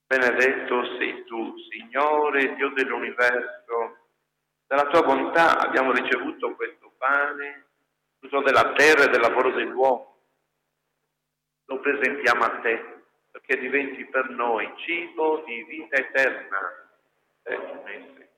Benedetto sei tu, Signore, Dio dell'universo. Dalla tua bontà abbiamo ricevuto questo pane, frutto della terra e del lavoro dell'uomo. Lo presentiamo a te, perché diventi per noi cibo di vita eterna. Messe.